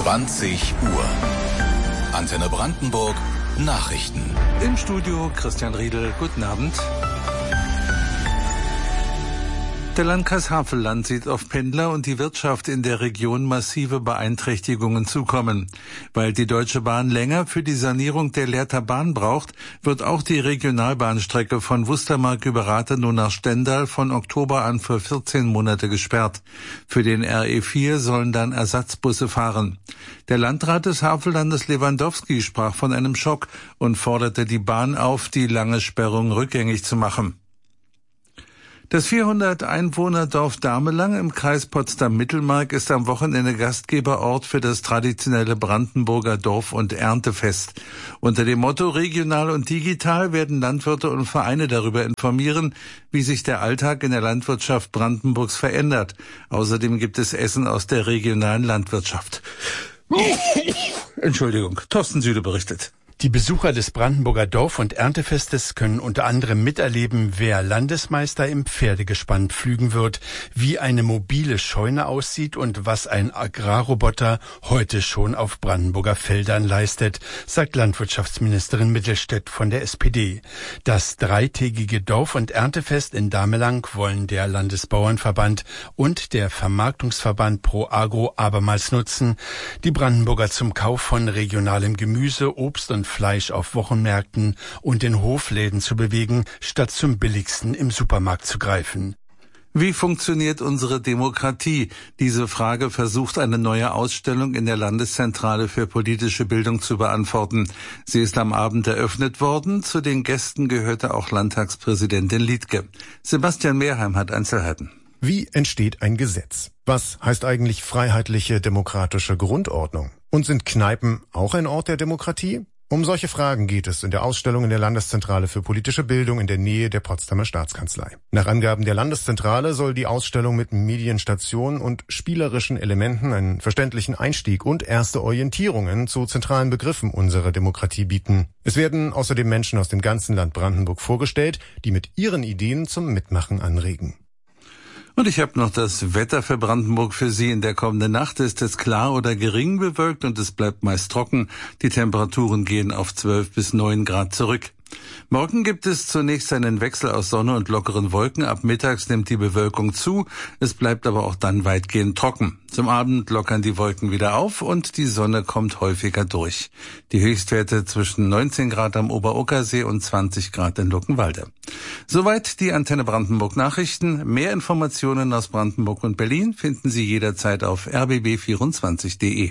20 Uhr. Antenne Brandenburg Nachrichten. Im Studio Christian Riedel. Guten Abend. Der Landkreis Havelland sieht auf Pendler und die Wirtschaft in der Region massive Beeinträchtigungen zukommen. Weil die Deutsche Bahn länger für die Sanierung der Lehrter Bahn braucht, wird auch die Regionalbahnstrecke von Wustermark über Rathenow nach Stendal von Oktober an für 14 Monate gesperrt. Für den RE4 sollen dann Ersatzbusse fahren. Der Landrat des Havellandes Lewandowski sprach von einem Schock und forderte die Bahn auf, die lange Sperrung rückgängig zu machen. Das 400-Einwohner-Dorf Damelang im Kreis Potsdam-Mittelmark ist am Wochenende Gastgeberort für das traditionelle Brandenburger Dorf- und Erntefest. Unter dem Motto Regional und Digital werden Landwirte und Vereine darüber informieren, wie sich der Alltag in der Landwirtschaft Brandenburgs verändert. Außerdem gibt es Essen aus der regionalen Landwirtschaft. Entschuldigung, Thorsten Süde berichtet. Die Besucher des Brandenburger Dorf- und Erntefestes können unter anderem miterleben, wer Landesmeister im Pferdegespann pflügen wird, wie eine mobile Scheune aussieht und was ein Agrarroboter heute schon auf Brandenburger Feldern leistet, sagt Landwirtschaftsministerin Mittelstädt von der SPD. Das dreitägige Dorf- und Erntefest in Damelang wollen der Landesbauernverband und der Vermarktungsverband Pro Agro abermals nutzen, die Brandenburger zum Kauf von regionalem Gemüse, Obst und Fleisch auf Wochenmärkten und in Hofläden zu bewegen, statt zum billigsten im Supermarkt zu greifen. Wie funktioniert unsere Demokratie? Diese Frage versucht eine neue Ausstellung in der Landeszentrale für politische Bildung zu beantworten. Sie ist am Abend eröffnet worden. Zu den Gästen gehörte auch Landtagspräsidentin Liedtke. Sebastian Mehrheim hat Einzelheiten. Wie entsteht ein Gesetz? Was heißt eigentlich freiheitliche demokratische Grundordnung? Und sind Kneipen auch ein Ort der Demokratie? Um solche Fragen geht es in der Ausstellung in der Landeszentrale für politische Bildung in der Nähe der Potsdamer Staatskanzlei. Nach Angaben der Landeszentrale soll die Ausstellung mit Medienstationen und spielerischen Elementen einen verständlichen Einstieg und erste Orientierungen zu zentralen Begriffen unserer Demokratie bieten. Es werden außerdem Menschen aus dem ganzen Land Brandenburg vorgestellt, die mit ihren Ideen zum Mitmachen anregen. Und ich habe noch das Wetter für Brandenburg für Sie. In der kommenden Nacht ist es klar oder gering bewölkt und es bleibt meist trocken. Die Temperaturen gehen auf 12 bis 9 Grad zurück. Morgen gibt es zunächst einen Wechsel aus Sonne und lockeren Wolken. Ab mittags nimmt die Bewölkung zu. Es bleibt aber auch dann weitgehend trocken. Zum Abend lockern die Wolken wieder auf und die Sonne kommt häufiger durch. Die Höchstwerte zwischen 19 Grad am Oberokersee und 20 Grad in Luckenwalde. Soweit die Antenne Brandenburg Nachrichten. Mehr Informationen aus Brandenburg und Berlin finden Sie jederzeit auf rbb24.de.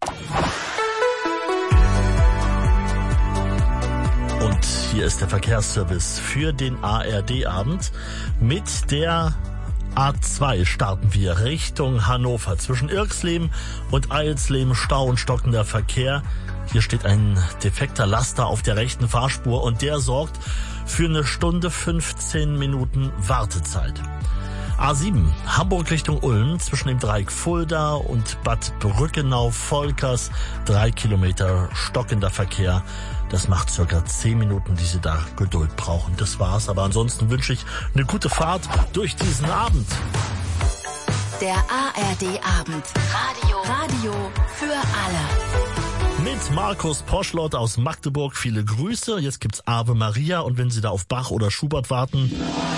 Und hier ist der Verkehrsservice für den ARD-Abend. Mit der A2 starten wir Richtung Hannover. Zwischen Irxleben und Eilsleben Stau und stockender Verkehr. Hier steht ein defekter Laster auf der rechten Fahrspur und der sorgt für 1 Stunde 15 Minuten Wartezeit. A7 Hamburg Richtung Ulm zwischen dem Dreieck Fulda und Bad Brückenau-Volkers 3 Kilometer stockender Verkehr. Das macht circa 10 Minuten, die Sie da Geduld brauchen. Das war's, aber ansonsten wünsche ich eine gute Fahrt durch diesen Abend. Der ARD-Abend. Radio für alle. Mit Markus Poschlott aus Magdeburg viele Grüße. Jetzt gibt's Ave Maria und wenn Sie da auf Bach oder Schubert warten...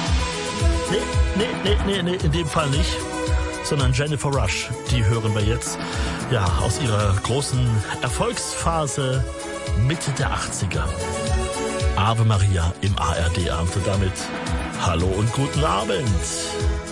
Nee, in dem Fall nicht, sondern Jennifer Rush, die hören wir jetzt, ja, aus ihrer großen Erfolgsphase Mitte der 80er. Ave Maria im ARD-Abend und damit hallo und guten Abend.